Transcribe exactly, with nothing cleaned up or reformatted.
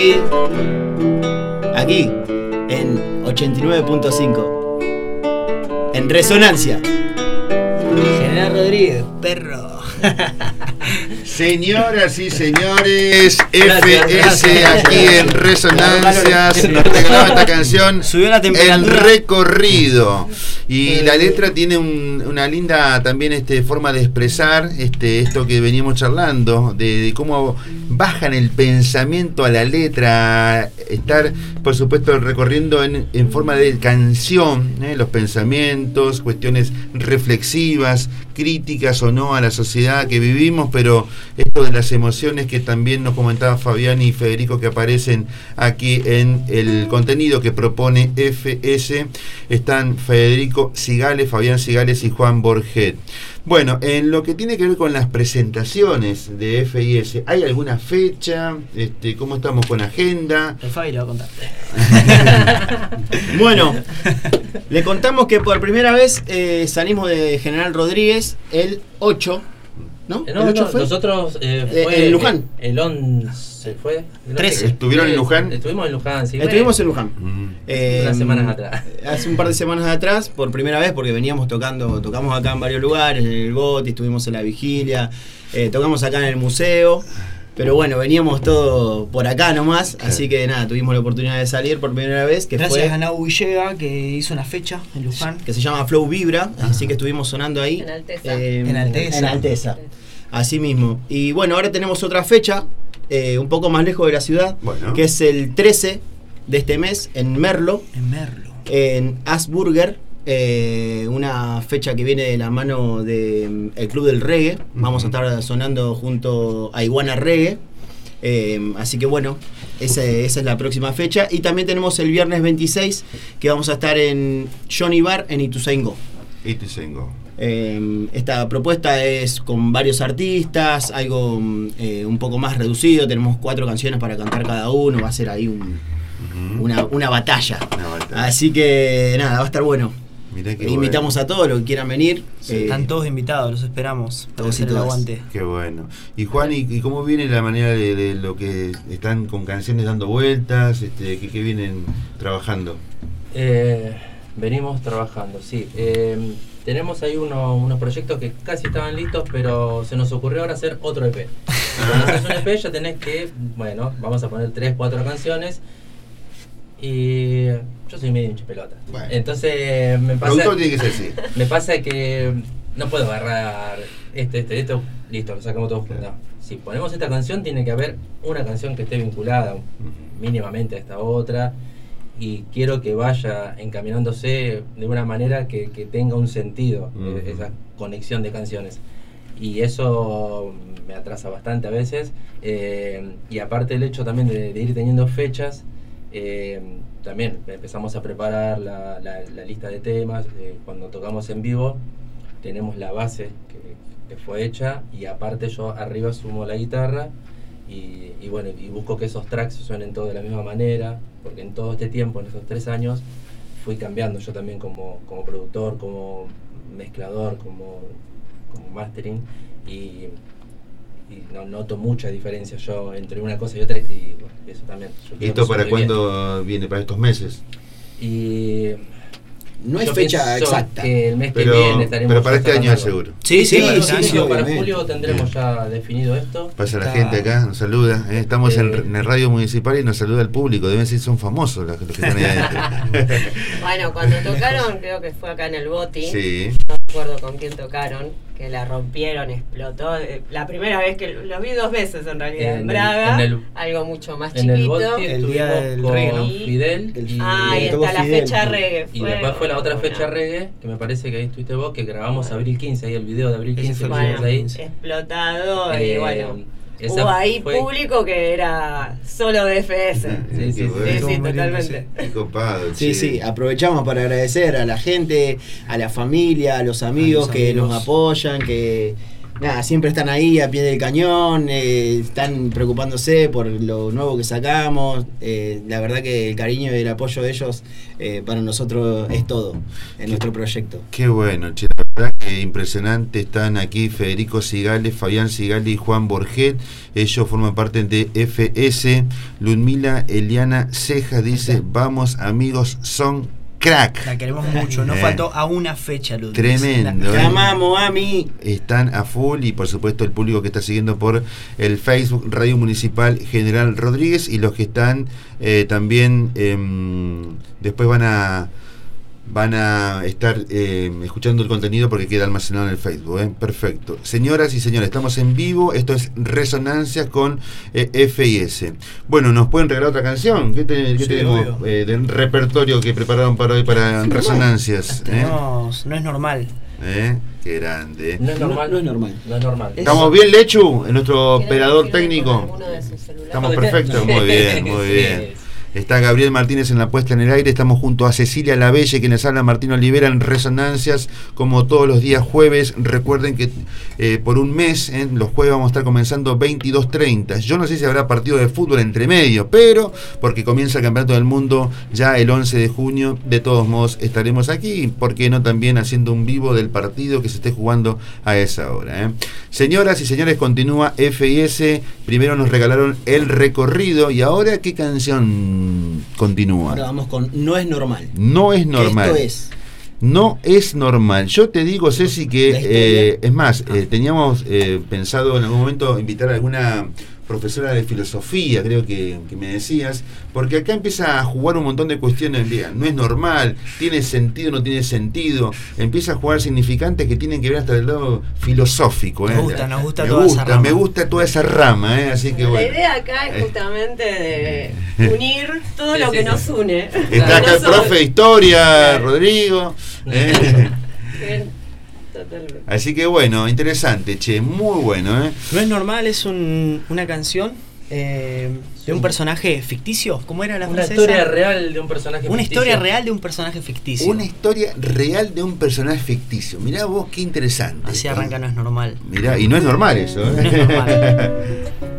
Aquí, en ochenta y nueve punto cinco. En Resonancia. General Rodríguez, perro. Señoras y señores, F S aquí en Resonancias nos regalaba esta canción El Recorrido. Y la letra tiene un, una linda también este, forma de expresar este, esto que veníamos charlando, de, de cómo bajan el pensamiento a la letra, estar por supuesto recorriendo en, en forma de canción, ¿eh? Los pensamientos, cuestiones reflexivas, críticas o no a la sociedad que vivimos, pero esto de las emociones que también nos comentaba Fabián y Federico, que aparecen aquí en el contenido que propone F S. Están Federico Cigales, Fabián Cigales y Juan Borget. Bueno, en lo que tiene que ver con las presentaciones de F I S, ¿hay alguna fecha? Este, ¿cómo estamos con agenda? El Fabi le va a contar. Bueno, le contamos que por primera vez eh, salimos de General Rodríguez el ocho, ¿no? Eh, no, ¿El ocho no, fue? Nosotros eh, fue eh, en Luján. El, el once fue. trece. ¿Estuvieron en Luján? Estuvimos en Luján, sí. Estuvimos en Luján. Mm. Eh, unas semanas atrás. Hace un par de semanas atrás, por primera vez, porque veníamos tocando, tocamos acá en varios lugares, en el Goti, estuvimos en la Vigilia, eh, tocamos acá en el museo. Pero bueno, veníamos todo por acá nomás, así que nada, tuvimos la oportunidad de salir por primera vez. Que Gracias fue, a Nau Villega, que hizo una fecha en Luján. Que se llama Flow Vibra, así que estuvimos sonando ahí. En Alteza. Eh, En Alteza. En Alteza. Así mismo. Y bueno, ahora tenemos otra fecha, eh, un poco más lejos de la ciudad, Bueno. que es el trece de este mes, en Merlo, En Merlo. en Asburger. Eh, una fecha que viene de la mano del Club del Reggae. Vamos a estar sonando junto a Iguana Reggae. Eh, así que bueno, esa, esa es la próxima fecha. Y también tenemos el viernes veintiséis, que vamos a estar en Johnny Bar en Ituzaingó. Ituzaingó. Eh, esta propuesta es con varios artistas, algo eh, un poco más reducido. Tenemos cuatro canciones para cantar cada uno. Va a ser ahí un, Uh-huh. una, una batalla. Una batalla. Así que nada, va a estar bueno. Mirá qué Invitamos bueno. a todos los que quieran venir. Sí, eh, están todos invitados, los esperamos para todos y hacer el todas. aguante. Qué bueno. Y Juan, ¿y, y cómo viene la manera de, de lo que están con canciones dando vueltas? Este, ¿qué, qué vienen trabajando? Eh, venimos trabajando, sí. Eh, tenemos ahí uno, unos proyectos que casi estaban listos, pero se nos ocurrió ahora hacer otro E P. Cuando haces un E P ya tenés que, bueno, vamos a poner tres, cuatro canciones. Y yo soy medio hincha pelota. Bueno. Entonces me pasa, Productor tiene que ser así. me pasa que no puedo agarrar este, este, esto, listo, lo sacamos todos juntos. No. Si ponemos esta canción, tiene que haber una canción que esté vinculada mínimamente a esta otra. Y quiero que vaya encaminándose de una manera que, que tenga un sentido, Uh-huh. eh, esa conexión de canciones. Y eso me atrasa bastante a veces. Eh, y aparte el hecho también de, de ir teniendo fechas, eh, también empezamos a preparar la, la, la lista de temas. Eh, cuando tocamos en vivo, tenemos la base que, que fue hecha, y aparte yo arriba sumo la guitarra. Y, y bueno, y busco que esos tracks suenen todos de la misma manera, porque en todo este tiempo, en esos tres años, fui cambiando yo también como, como productor, como mezclador, como, como mastering, y, y no noto mucha diferencia yo entre una cosa y otra, y bueno, eso también. Yo ¿Y quiero esto que para suene bien. cuándo viene? ¿Para estos meses? Y no es yo fecha pienso exacta. que el mes Pero, que viene estaremos pero para ya este año sacando seguro. Sí, sí, algo. sí, Bueno, sí, para obviamente. julio tendremos ya definido esto. Pasa la Está- gente acá, nos saluda. ¿eh? Estamos en, Eh. en el radio municipal y nos saluda el público. Deben ser son famosos los, los que están ahí adentro. Bueno, cuando tocaron, creo que fue acá en el Goti, Sí. no recuerdo con quién tocaron, que la rompieron, explotó. Eh, La primera vez que los vi dos veces en realidad, en, En el- Braga, en el- algo mucho más En el chiquito. Boti El día estuvimos del con reggae, ¿no? Fidel El- y, Ah, ahí tocó está la Fidel. fecha reggae. y después fue la otra fecha reggae, que me parece que ahí estuviste vos, que grabamos abril quince, ahí el video de abril Ese quince fue que el hicimos Bueno, ahí. explotado Eh, y bueno, esa hubo ahí fue- público que era solo de F S. Sí, sí, Sí, bueno. sí, Estuvo muy lindo, totalmente. Qué copado. Sí, che. sí, aprovechamos para agradecer a la gente, a la familia, a los amigos A los que amigos. nos apoyan, que nada, siempre están ahí a pie del cañón, eh, están preocupándose por lo nuevo que sacamos. Eh, la verdad que el cariño y el apoyo de ellos eh, para nosotros es todo en nuestro proyecto. Qué bueno, che, la verdad que impresionante. Están aquí Federico Sigales, Fabián Sigales y Juan Borget. Ellos forman parte de F S. Ludmila Eliana Cejas dice, vamos amigos, son crack. La queremos mucho, nos eh. faltó a una fecha, Ludmila. Tremendo. Te amamos, Ami. Están a full y por supuesto el público que está siguiendo por el Facebook Radio Municipal General Rodríguez y los que están eh, también eh, después van a van a estar eh, escuchando el contenido porque queda almacenado en el Facebook. ¿eh? Perfecto. Señoras y señores, estamos en vivo. Esto es Resonancias con eh, F I S. Bueno, ¿nos pueden regalar otra canción? ¿Qué, te, qué Sí, tenemos eh, del repertorio que prepararon para hoy para Resonancias? ¿eh? Tenemos, no es normal. ¿Eh? Qué grande. No es normal. No, no es normal. No es normal. ¿Estamos bien, Lechu? Nuestro operador ¿Quieren técnico. alguno de sus celulares? Estamos perfectos. Muy bien, muy bien. Está Gabriel Martínez en la puesta en el aire. Estamos junto a Cecilia Lavelle, quien les habla, Martín Olivera, en Resonancias, como todos los días jueves. Recuerden que eh, por un mes, eh, los jueves vamos a estar comenzando veintidós treinta. Yo no sé si habrá partido de fútbol entre medio, pero porque comienza el Campeonato del Mundo ya el once de junio, de todos modos estaremos aquí. ¿Por qué no también haciendo un vivo del partido que se esté jugando a esa hora? Eh? Señoras y señores, continúa F I S. Primero nos regalaron el recorrido y ahora ¿qué canción continúa? Ahora vamos con No es normal. No es normal. Esto es. No es normal. Yo te digo, Ceci, que eh, es más, eh, teníamos eh, pensado en algún momento invitar a alguna profesora de filosofía, creo que, que me decías, porque acá empieza a jugar un montón de cuestiones. Mira, no es normal, tiene sentido, no tiene sentido, empieza a jugar significantes que tienen que ver hasta el lado filosófico. ¿eh? Nos gusta, nos gusta me toda gusta, esa rama. Me gusta toda esa rama, ¿eh? Así que bueno. La idea acá es justamente de unir todo Sí, lo sí, que sí. nos une. Está acá el Nosotros- profe de historia, Rodrigo. ¿eh? Bien, totalmente. Así que bueno, interesante, che, muy bueno, ¿eh? No es normal, es un, una canción eh, de un personaje ficticio. ¿Cómo era la Una frase historia esa? real de un personaje Una ficticio. historia real de un personaje ficticio. Una historia real de un personaje ficticio. Mirá vos, qué interesante. Así arranca No es normal. Mirá, y no es normal eso, ¿eh? No es normal.